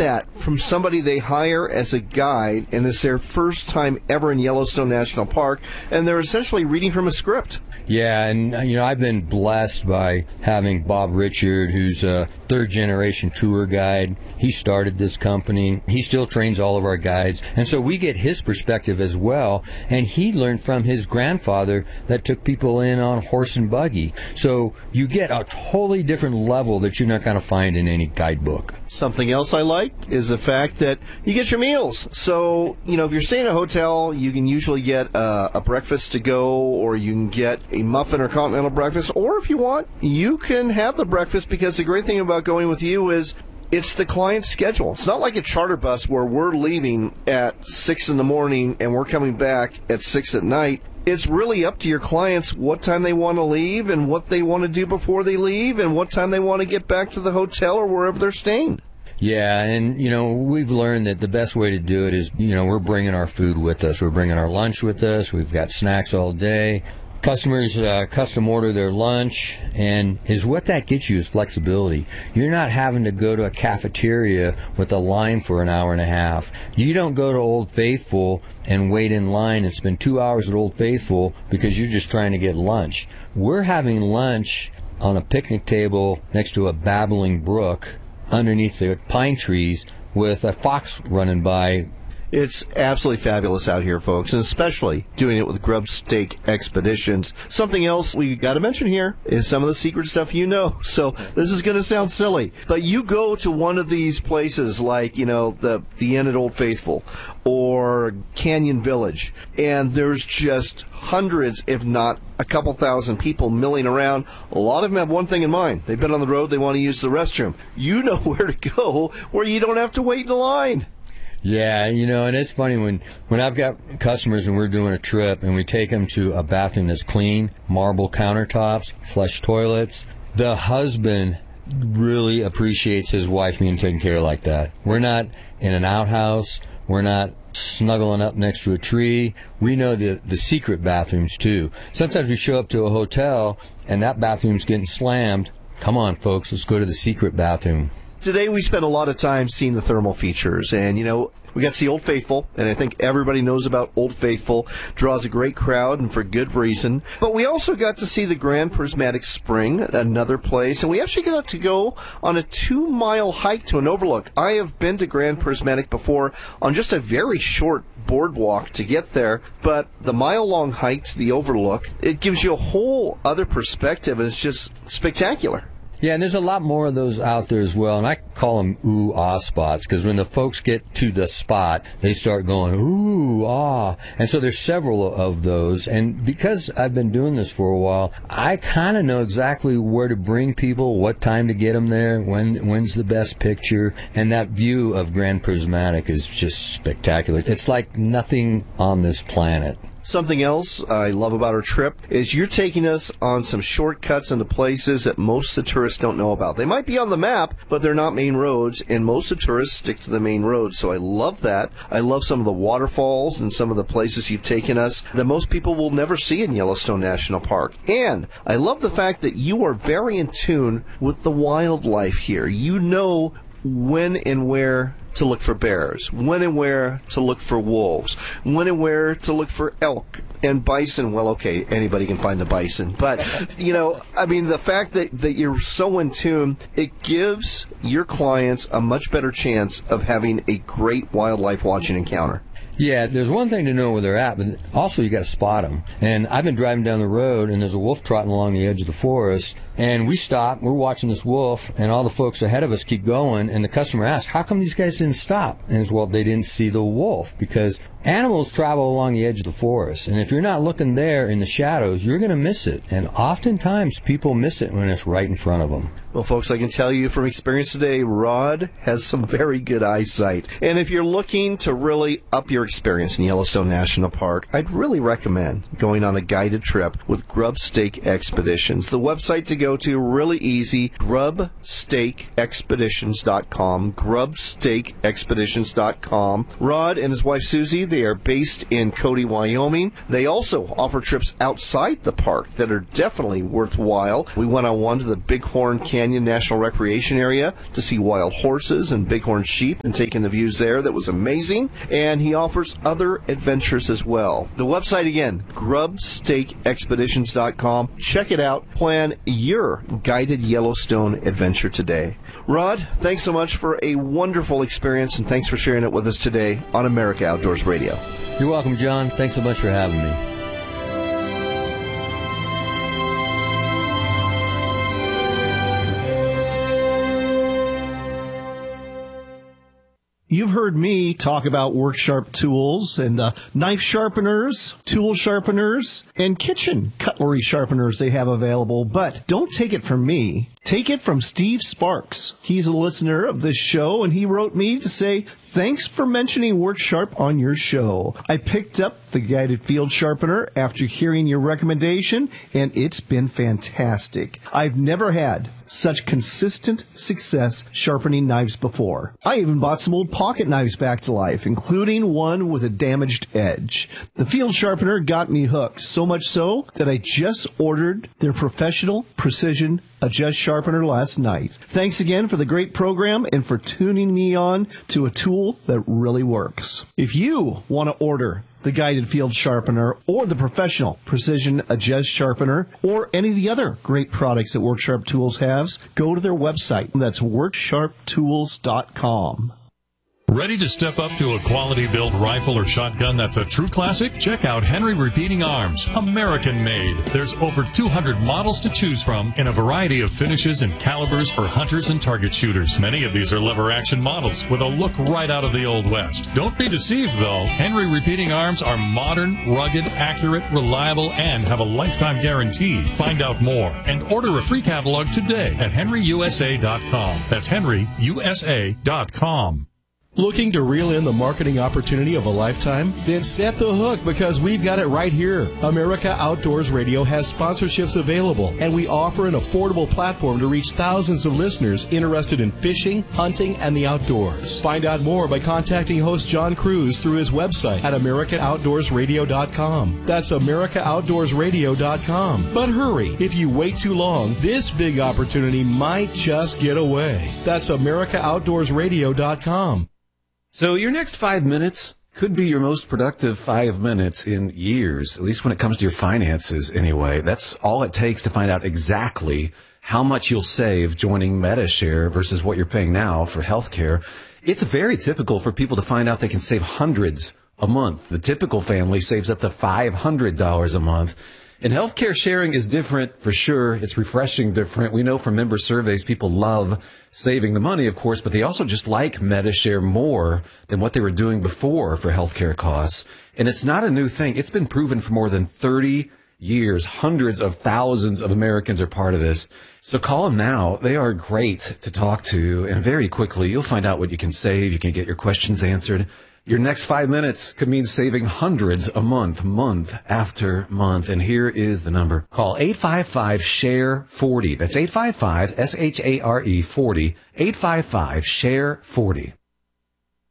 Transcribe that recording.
that from somebody they hire as a guide, and it's their first time ever in Yellowstone National Park, and they're essentially reading from a script. Yeah, and I've been blessed by having Bob Richard, who's a third-generation tour guide. He started this company. He still trains all of our guides, and so we get his perspective as well. And he learned from his grandfather that took people in on horse and buggy. So you get a totally different level that you're not going to find in any guidebook. Something else I like is the fact that you get your meals. So, if you're staying in a hotel, you can usually get a breakfast to go, or you can get a muffin or continental breakfast, or if you want, you can have the breakfast, because the great thing about going with you is it's the client's schedule. It's not like a charter bus where we're leaving at 6 in the morning and we're coming back at 6 at night. It's really up to your clients what time they want to leave and what they want to do before they leave and what time they want to get back to the hotel or wherever they're staying. Yeah, and, we've learned that the best way to do it is, we're bringing our food with us. We're bringing our lunch with us. We've got snacks all day. Customers custom order their lunch, and what that gets you is flexibility. You're not having to go to a cafeteria with a line for an hour and a half. You don't go to Old Faithful and wait in line and spend 2 hours at Old Faithful because you're just trying to get lunch. We're having lunch on a picnic table next to a babbling brook underneath the pine trees with a fox running by. It's absolutely fabulous out here, folks, and especially doing it with Grub Stake Expeditions. Something else we got to mention here is some of the secret stuff So this is going to sound silly, but you go to one of these places like, the Inn at Old Faithful or Canyon Village, and there's just hundreds, if not a couple thousand people milling around. A lot of them have one thing in mind. They've been on the road. They want to use the restroom. You know where to go where you don't have to wait in the line. Yeah, and it's funny when I've got customers and we're doing a trip and we take them to a bathroom that's clean, marble countertops, flush toilets, the husband really appreciates his wife being taken care of like that. We're not in an outhouse. We're not snuggling up next to a tree. We know the secret bathrooms, too. Sometimes we show up to a hotel and that bathroom's getting slammed. Come on, folks, let's go to the secret bathroom. Today we spent a lot of time seeing the thermal features, and we got to see Old Faithful, and I think everybody knows about Old Faithful. Draws a great crowd, and for good reason. But we also got to see the Grand Prismatic Spring, another place, and we actually got to go on a 2-mile hike to an overlook. I have been to Grand Prismatic before on just a very short boardwalk to get there, but the mile-long hike to the overlook, it gives you a whole other perspective, and it's just spectacular. Yeah, and there's a lot more of those out there as well, and I call them ooh-ah spots, because when the folks get to the spot, they start going, ooh-ah, and so there's several of those, and because I've been doing this for a while, I kind of know exactly where to bring people, what time to get them there, when's the best picture, and that view of Grand Prismatic is just spectacular. It's like nothing on this planet. Something else I love about our trip is you're taking us on some shortcuts into places that most of the tourists don't know about. They might be on the map, but they're not main roads, and most of the tourists stick to the main roads. So I love that. I love some of the waterfalls and some of the places you've taken us that most people will never see in Yellowstone National Park. And I love the fact that you are very in tune with the wildlife here. You know when and where to look for bears, when and where to look for wolves, when and where to look for elk and bison. Well, okay, anybody can find the bison. But, the fact that you're so in tune, it gives your clients a much better chance of having a great wildlife watching encounter. Yeah, there's one thing to know where they're at, but also you got to spot them. And I've been driving down the road, and there's a wolf trotting along the edge of the forest, and we stop, we're watching this wolf, and all the folks ahead of us keep going, and the customer asks, how come these guys didn't stop? And it's, well, they didn't see the wolf, because animals travel along the edge of the forest, and if you're not looking there in the shadows, you're going to miss it. And oftentimes people miss it when it's right in front of them. Well, folks, I can tell you from experience today, Rod has some very good eyesight. And if you're looking to really up your experience in Yellowstone National Park, I'd really recommend going on a guided trip with Grub Stake Expeditions. The website to go to, really easy, grubsteakexpeditions.com, grubsteakexpeditions.com. Rod and his wife Susie, they are based in Cody, Wyoming. They also offer trips outside the park that are definitely worthwhile. We went on one to the Bighorn Canyon National Recreation Area to see wild horses and bighorn sheep and taking the views there. That was amazing. And he offers other adventures as well. The website again, grubsteakexpeditions.com. Check it out. Plan your guided Yellowstone adventure today. Rod, thanks so much for a wonderful experience, and thanks for sharing it with us today on America Outdoors Radio. You're welcome, John. Thanks so much for having me. You've heard me talk about work sharp tools and knife sharpeners, tool sharpeners, and kitchen cutlery sharpeners they have available. But don't take it from me. Take it from Steve Sparks. He's a listener of this show, and he wrote me to say, thanks for mentioning Work Sharp on your show. I picked up the guided field sharpener after hearing your recommendation, and it's been fantastic. I've never had such consistent success sharpening knives before. I even bought some old pocket knives back to life, including one with a damaged edge. The field sharpener got me hooked, so much so that I just ordered their professional precision Adjust sharpener last night. Thanks again for the great program and for tuning me on to a tool that really works. If you want to order the guided field sharpener or the professional precision adjust sharpener or any of the other great products that WorkSharp Tools has, go to their website. That's worksharptools.com. Ready to step up to a quality-built rifle or shotgun that's a true classic? Check out Henry Repeating Arms, American-made. There's over 200 models to choose from in a variety of finishes and calibers for hunters and target shooters. Many of these are lever-action models with a look right out of the Old West. Don't be deceived, though. Henry Repeating Arms are modern, rugged, accurate, reliable, and have a lifetime guarantee. Find out more and order a free catalog today at henryusa.com. That's henryusa.com. Looking to reel in the marketing opportunity of a lifetime? Then set the hook, because we've got it right here. America Outdoors Radio has sponsorships available, and we offer an affordable platform to reach thousands of listeners interested in fishing, hunting, and the outdoors. Find out more by contacting host John Cruz through his website at AmericaOutdoorsRadio.com. That's AmericaOutdoorsRadio.com. But hurry, if you wait too long, this big opportunity might just get away. That's AmericaOutdoorsRadio.com. So your next 5 minutes could be your most productive 5 minutes in years, at least when it comes to your finances anyway. That's all it takes to find out exactly how much you'll save joining MediShare versus what you're paying now for healthcare. It's very typical for people to find out they can save hundreds a month. The typical family saves up to $500 a month. And healthcare sharing is different for sure. It's refreshing different. We know from member surveys people love saving the money, of course, but they also just like MediShare more than what they were doing before for healthcare costs. And it's not a new thing. It's been proven for more than 30 years. Hundreds of thousands of Americans are part of this. So call them now. They are great to talk to. And very quickly, you'll find out what you can save. You can get your questions answered. Your next 5 minutes could mean saving hundreds a month, month after month. And here is the number. Call 855-SHARE-40. That's 855-SHARE 40. 855-SHARE 40.